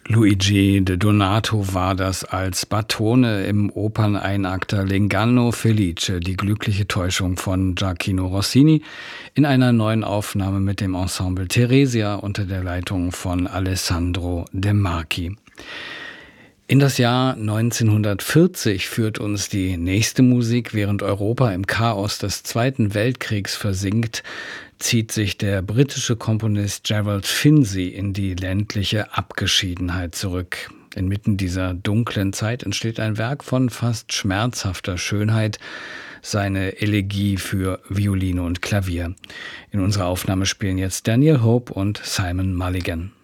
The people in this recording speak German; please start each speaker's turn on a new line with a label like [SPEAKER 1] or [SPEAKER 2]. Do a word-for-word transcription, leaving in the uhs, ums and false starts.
[SPEAKER 1] Luigi De Donato war das als Bartone im Operneinakter L'Inganno Felice, die glückliche Täuschung von Gioachino Rossini, in einer neuen Aufnahme mit dem Ensemble Theresia unter der Leitung von Alessandro De Marchi. In das Jahr neunzehnhundertvierzig führt uns die nächste Musik. Während Europa im Chaos des Zweiten Weltkriegs versinkt, zieht sich der britische Komponist Gerald Finzi in die ländliche Abgeschiedenheit zurück. Inmitten dieser dunklen Zeit entsteht ein Werk von fast schmerzhafter Schönheit, seine Elegie für Violine und Klavier. In unserer Aufnahme spielen jetzt Daniel Hope und Simon Mulligan.